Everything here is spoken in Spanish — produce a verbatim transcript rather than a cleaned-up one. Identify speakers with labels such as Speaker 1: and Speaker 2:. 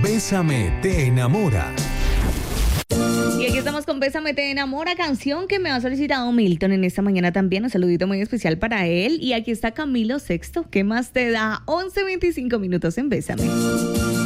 Speaker 1: Bésame te enamora.
Speaker 2: Y aquí estamos con Bésame te enamora, canción que me ha solicitado Milton en esta mañana también. Un saludito muy especial para él. Y aquí está Camilo Sexto. ¿Qué más te da? once veinticinco minutos en Bésame.